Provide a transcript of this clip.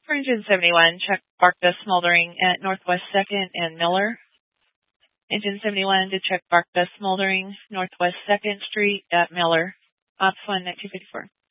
For engine 71, check bark dust smoldering at Northwest 2nd and Miller. Engine 71 to check bark dust smoldering Northwest 2nd Street at Miller. Ops 1 at 254.